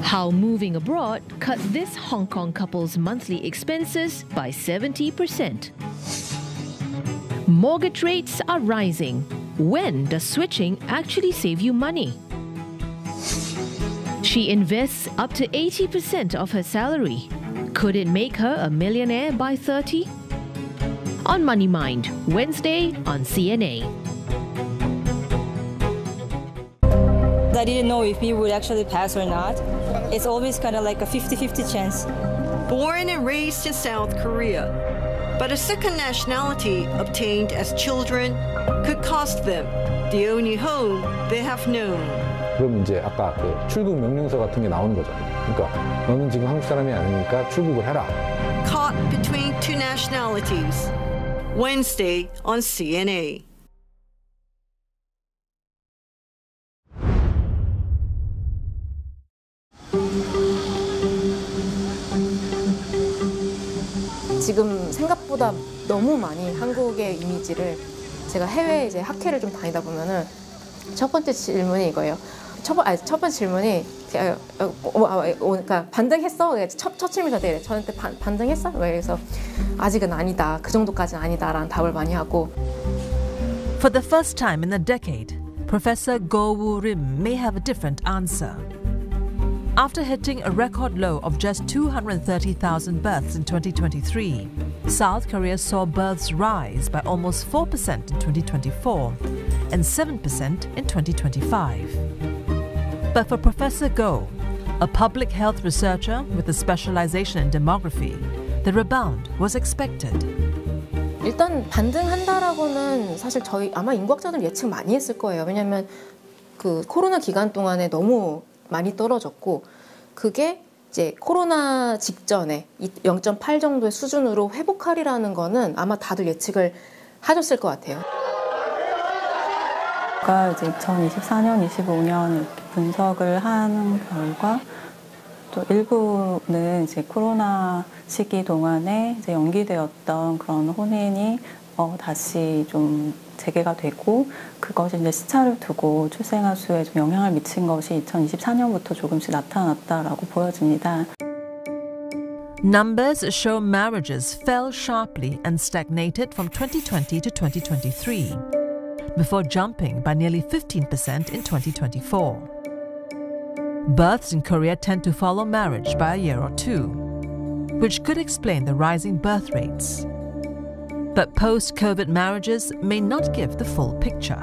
How moving abroad cut this Hong Kong couple's monthly expenses by 70%. Mortgage rates are rising. When does switching actually save you money? She invests up to 80% of her salary. Could it make her a millionaire by 30? On Money Mind, Wednesday on CNA. I didn't know if he would actually pass or not. It's always kind of like a 50-50 chance. Born and raised in South Korea, but a second nationality obtained as children could cost them the only home they have known. 그럼 이제 아까 그 출국 명령서 같은 게 나오는 거죠. 그러니까 너는 지금 한국 사람이 아니니까 출국을 해라. Caught between two nationalities. Wednesday on CNA. 지금 생각보다 너무 많이 한국의 이미지를 제가 해외 이제 학회를 좀 다니다 보면은 첫 번째 질문이 이거예요. 첫 번째 질문이 그러니까 반등했어? 첫 질문이 저한테 반등했어? 그래서 아직은 아니다. 그 정도까지는 아니다라는 답을 많이 하고. For the first time in a decade, Professor Goh Woo-rim may have a different answer. After hitting a record low of just 230,000 births in 2023, South Korea saw births rise by almost 4% in 2024 and 7% in 2025. But for Professor Goh, a public health researcher with a specialization in demography, the rebound was expected. 일단 반등한다라고는 사실 저희 아마 인구학자들 예측 많이 했을 거예요. 왜냐하면 그 코로나 기간 동안에 너무 많이 떨어졌고 그게 이제 코로나 직전에 0.8 정도의 수준으로 회복하리라는 거는 아마 다들 예측을 하셨을 것 같아요. 제가 이제 2024년, 25년 이렇게 분석을 하는 결과 또 일부는 이제 코로나 시기 동안에 이제 연기되었던 그런 혼인이 다시 좀 재개가 되고 그것이 이제 시차를 두고 출생아 수에 좀 영향을 미친 것이 2024년부터 조금씩 나타났다라고 보여집니다. Numbers show marriages fell sharply and stagnated from 2020 to 2023, before jumping by nearly 15% in 2024. Births in Korea tend to follow marriage by a year or two, which could explain the rising birth rates. But post-COVID marriages may not give the full picture.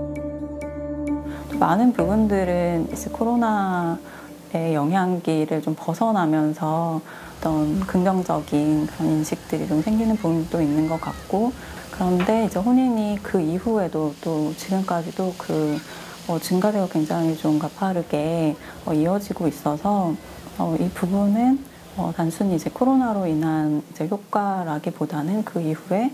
많은 부분들은 이제 코로나의 영향기를 좀 벗어나면서 어떤 긍정적인 그런 인식들이 좀 생기는 부분도 있는 것 같고, 그런데 이제 혼인이 그 이후에도 또 지금까지도 증가세가 굉장히 좀 가파르게 이어지고 있어서 이 부분은 단순히 이제 코로나로 인한 이제 효과라기보다는 그 이후에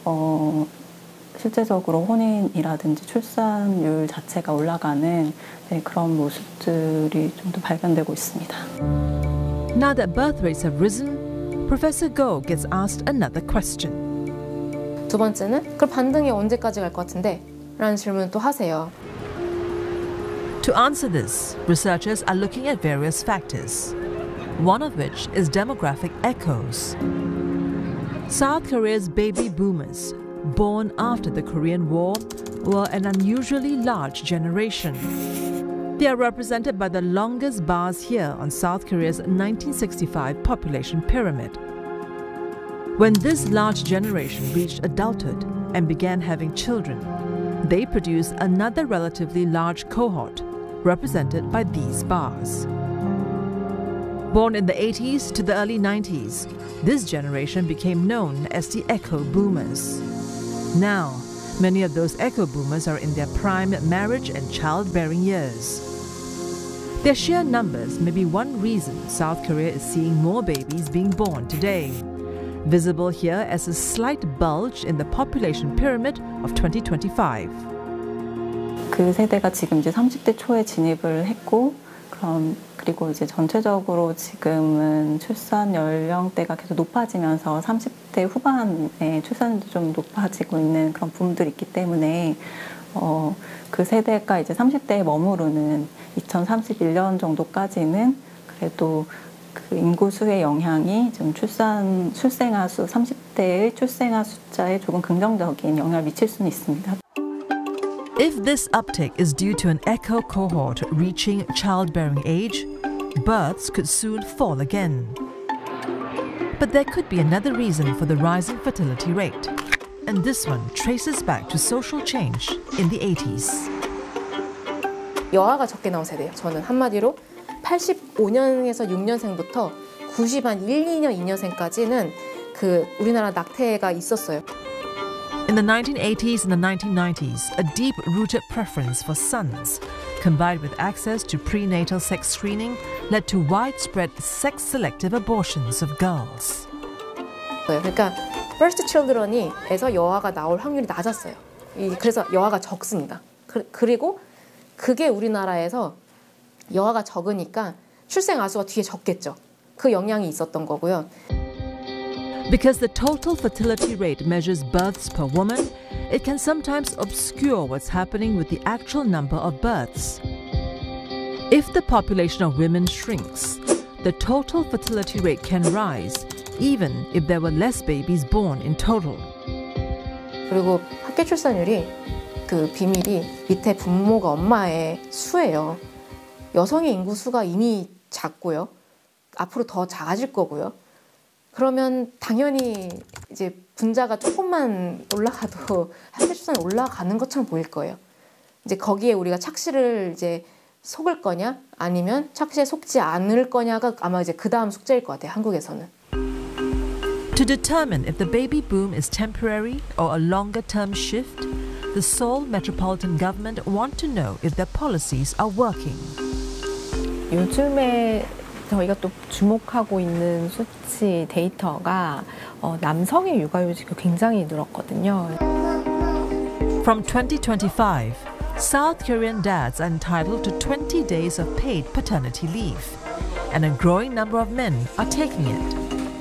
실제적으로 혼인이라든지 출산율 자체가 올라가는 그런 모습들이 좀 더 발견되고 있습니다. Now that birth rates have risen, Professor Goh gets asked another question. 두 번째는 그럼 반등이 언제까지 갈 것 같은데? 라는 질문을 또 하세요. To answer this, researchers are looking at various factors, one of which is demographic echoes. South Korea's baby boomers, born after the Korean War, were an unusually large generation. They are represented by the longest bars here on South Korea's 1965 population pyramid. When this large generation reached adulthood and began having children, they produced another relatively large cohort, represented by these bars. Born in the 80s to the early 90s, this generation became known as the Echo Boomers. Now, many of those Echo Boomers are in their prime marriage and childbearing years. Their sheer numbers may be one reason South Korea is seeing more babies being born today, visible here as a slight bulge in the population pyramid of 2025. 그 세대가 지금 이제 30대 초에 진입을 했고, 그리고 이제 전체적으로 지금은 출산 연령대가 계속 높아지면서 30대 후반에 출산율도 좀 높아지고 있는 그런 부분들이 있기 때문에 그 세대가 이제 30대에 머무르는 2031년 정도까지는 그래도 그 인구수의 영향이 좀 출생아 수 30대의 출생아 숫자에 조금 긍정적인 영향을 미칠 수는 있습니다. If this uptick is due to an echo cohort reaching childbearing age, births could soon fall again. But there could be another reason for the rising fertility rate, and this one traces back to social change in the 80s. 여아가 적게 나온 세대예요. 저는 한마디로 85년에서 6년생부터 90한 1, 2년, 2년생까지는 그 우리나라 낙태가 있었어요. In the 1980s and the 1990s, a deep-rooted preference for sons, combined with access to prenatal sex screening, led to widespread sex-selective abortions of girls. 그러니까 first children이에서 여아가 나올 확률이 낮았어요. 그래서 여아가 적습니다. 그리고 그게 우리나라에서 여아가 적으니까 출생 아수가 뒤에 적겠죠. 그 영향이 있었던 거고요. Because the total fertility rate measures births per woman, it can sometimes obscure what's happening with the actual number of births. If the population of women shrinks, the total fertility rate can rise, even if there were less babies born in total. 그리고 합계 출산율이 그 비밀이 밑에 분모가 엄마의 수예요. 여성의 인구 수가 이미 작고요. 앞으로 더 작아질 거고요. 그러면 당연히 이제 분자가 조금만 올라가도 합계 출산이 올라가는 것처럼 보일 거예요. 이제 거기에 우리가 착시를 이제 속을 거냐, 아니면 착시에 속지 않을 거냐가 아마 이제 그 다음 숙제일 것 같아요. 한국에서는. To determine if the baby boom is temporary or a longer-term shift, the Seoul Metropolitan Government want to know if their policies are working. 요즘에 저희가 또 주목하고 있는 수치 데이터가 남성의 육아휴직이 굉장히 늘었거든요. From 2025, South Korean dads are entitled to 20 days of paid paternity leave, and a growing number of men are taking it.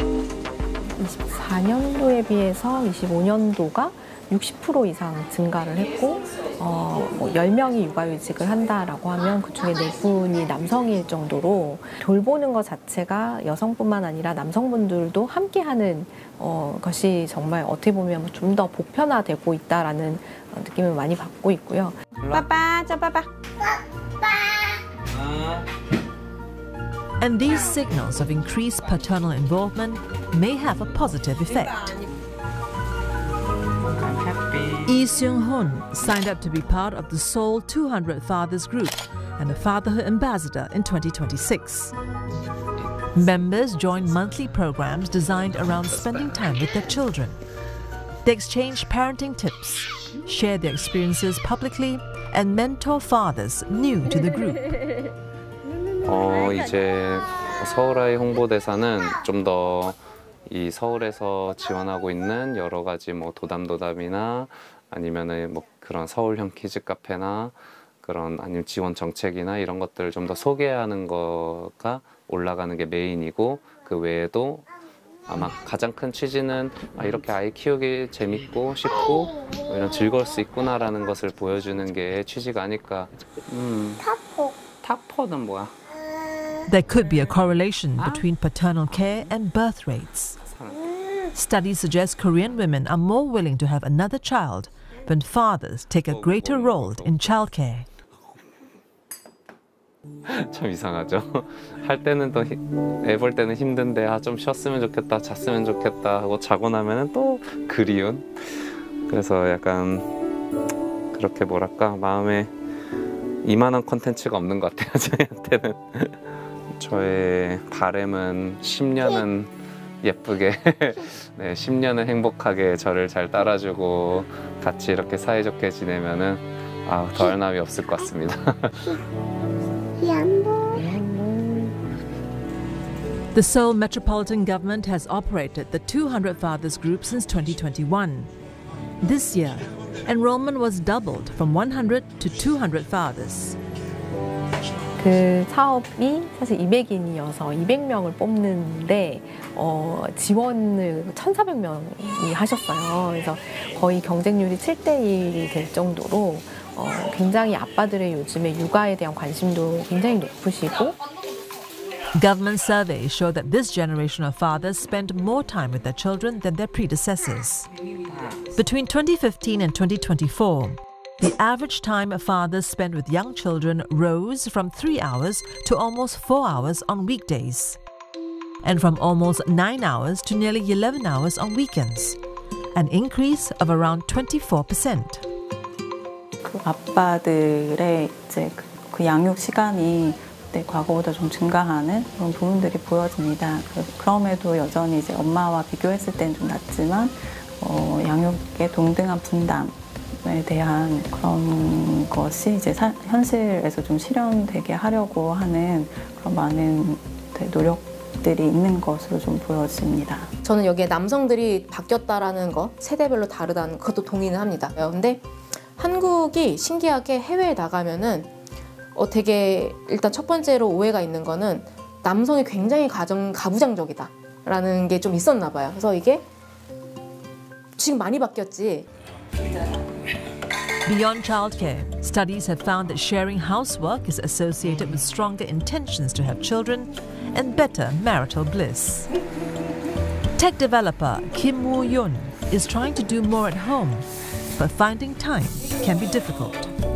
24년도에 비해서 25년도가 60% 이상 증가를 했고 10명이 육아휴직을 한다라고 하면 그중에 4분이 남성일 정도로 돌보는 것 자체가 여성뿐만 아니라 남성분들도 함께하는 것이 정말 어떻게 보면 좀 더 보편화되고 있다라는 느낌을 많이 받고 있고요. 빠빠, 저 빠빠. And these signals of increased paternal involvement may have a positive effect. Lee Seung-hoon signed up to be part of the Seoul 200 Fathers Group and a fatherhood ambassador in 2026. Members join monthly programs designed around spending time with their children. They exchange parenting tips, share their experiences publicly, and mentor fathers new to the group. 이제 서울아이 홍보대사는 좀 더 이 서울에서 지원하고 있는 여러 가지 뭐 도담이나 아니면은 뭐 그런 서울형 키즈 카페나 그런 아니면 지원 정책이나 이런 것들을 좀 더 소개하는 거가 올라가는 게 메인이고, 그 외에도 아마 가장 큰 취지는 이렇게 아이 키우기 재밌고 쉽고 이런 즐거울 수 있구나라는 것을 보여주는 게 취지가 아닐까. 타포는 뭐야? There could be a correlation between paternal care and birth rates. Studies suggest Korean women are more willing to have another child when fathers take a greater role in childcare. 참 이상하죠. 할 때는 또 애 볼 때는 힘든데 좀 쉬었으면 좋겠다, 잤으면 좋겠다 하고 자고 나면은 또 그리운. 그래서 약간 그렇게 뭐랄까 마음에 이만한 콘텐츠가 없는 것 같아요. 저희한테는. 저의 바람은 10년은 예쁘게, 네, 10년은 행복하게 저를 잘 따라주고 같이 이렇게 사이좋게 지내면은 더할 나위 없을 것 같습니다. The Seoul Metropolitan Government has operated the 200 Fathers Group since 2021. This year, enrollment was doubled from 100 to 200 fathers. 그 사업이 사실 200인이어서 200명을 뽑는데 지원을 1,400명이 하셨어요. 그래서 거의 경쟁률이 7대1이 될 정도로 굉장히 아빠들의 요즘에 육아에 대한 관심도 굉장히 높으시고, Government surveys show that this generation of fathers spend more time with their children than their predecessors. Between 2015 and 2024, the average time fathers spend with young children rose from 3 hours to almost 4 hours on weekdays, and from almost 9 hours to nearly 11 hours on weekends, an increase of around 24%. 그 아빠들의 이제 그 양육 시간이 과거보다 좀 증가하는 그런 부분들이 보여집니다. 그럼에도 여전히 이제 엄마와 비교했을 때는 좀 낮지만 양육의 동등한 분담에 대한 그런 것이 이제 현실에서 좀 실현되게 하려고 하는 그런 많은 노력들이 있는 것으로 좀 보여집니다. 저는 여기에 남성들이 바뀌었다라는 거, 세대별로 다르다는 그것도 동의는 합니다. 근데 한국이 신기하게 해외에 나가면은 되게 일단 첫 번째로 오해가 있는 거는 남성이 굉장히 가부장적이다라는 게 좀 있었나 봐요. 그래서 이게 지금 많이 바뀌었지. Beyond childcare, studies have found that sharing housework is associated with stronger intentions to have children and better marital bliss. Tech developer Kim Woo-yoon is trying to do more at home, but finding time can be difficult.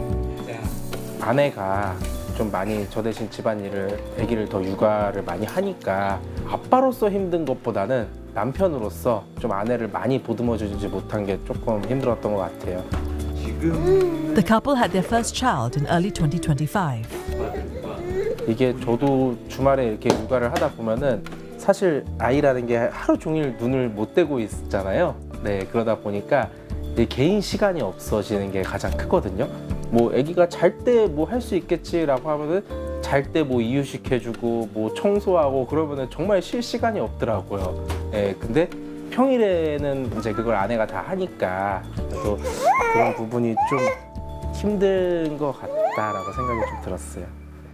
아내가 좀 많이 저 대신 집안일을 아기를 더 육아를 많이 하니까 아빠로서 힘든 것보다는 남편으로서 좀 아내를 많이 보듬어주지 못한 게 조금 힘들었던 것 같아요. The couple had their first child in early 2025. 이게 저도 주말에 이렇게 육아를 하다 보면은 사실 아이라는 게 하루 종일 눈을 못 떼고 있잖아요. 네, 그러다 보니까 개인 시간이 없어지는 게 가장 크거든요. 뭐 아기가 잘 때 뭐 할 수 있겠지라고 하면은 잘 때 뭐 이유식해주고 뭐 청소하고 그러면은 정말 쉴 시간이 없더라고요. 예, 근데 평일에는 이제 그걸 아내가 다 하니까 또 그런 부분이 좀 힘든 것 같다라고 생각이 좀 들었어요.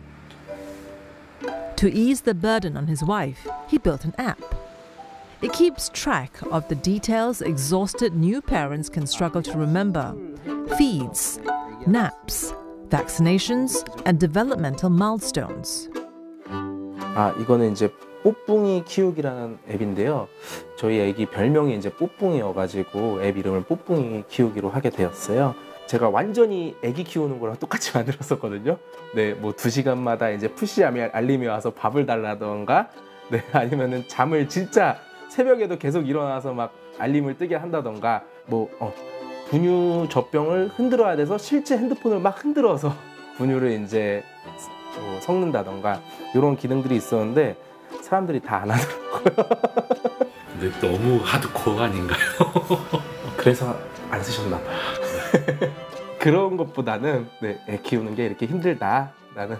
To ease the burden on his wife, he built an app. It keeps track of the details exhausted new parents can struggle to remember: feeds, naps, vaccinations, and developmental milestones. 이거는 이제 뽀뿡이 키우기라는 앱인데요. 저희 애기 별명이 이제 뽀뿡이여가지고 앱 이름을 뽀뿡이 키우기로 하게 되었어요. 제가 완전히 애기 키우는 거랑 똑같이 만들었었거든요. 네, 뭐 2시간마다 이제 푸시 알림이 와서 밥을 달라던가, 네, 아니면은 잠을 진짜 새벽에도 계속 일어나서 막 알림을 뜨게 한다던가, 뭐 분유 젖병을 흔들어야 돼서 실제 핸드폰을 막 흔들어서 분유를 이제 섞는다던가 이런 기능들이 있었는데 사람들이 다 안 하더라고요. 근데 너무 하드코어 아닌가요? 그래서 안 쓰셨나 봐요. 그런 것보다는 네, 애 키우는 게 이렇게 힘들다라는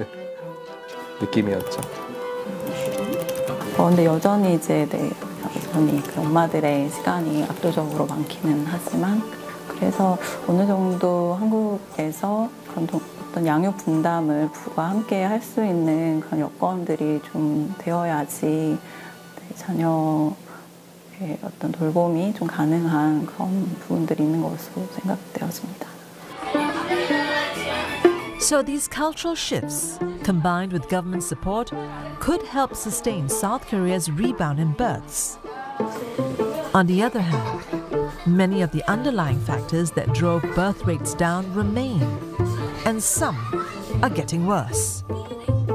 느낌이었죠. 근데 여전히 이제 여전히 그 엄마들의 시간이 압도적으로 많기는 하지만 그래서 어느 정도 한국에서 그런 어떤 양육 분담을 부부가 함께 할 수 있는 그런 여건들이 좀 되어야지 자녀의 어떤 돌봄이 좀 가능한 그런 부분들이 있는 것으로 생각되어집니다. So these cultural shifts, combined with government support, could help sustain South Korea's rebound in births. On the other hand, many of the underlying factors that drove birth rates down remain, and some are getting worse.